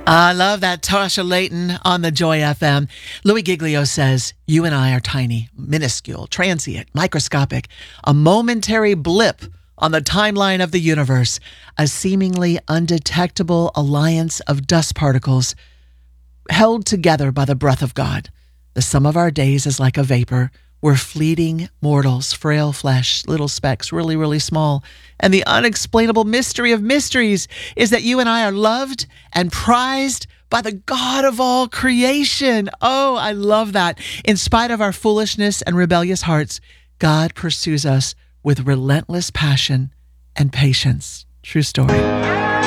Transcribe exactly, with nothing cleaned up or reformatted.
I love that. Tasha Layton on the Joy F M. Louis Giglio says, you and I are tiny, minuscule, transient, microscopic, a momentary blip on the timeline of the universe, a seemingly undetectable alliance of dust particles held together by the breath of God. The sum of our days is like a vapor. We're fleeting mortals, frail flesh, little specks, really, really small. And the unexplainable mystery of mysteries is that you and I are loved and prized by the God of all creation. Oh, I love that. In spite of our foolishness and rebellious hearts, God pursues us with relentless passion and patience. True story.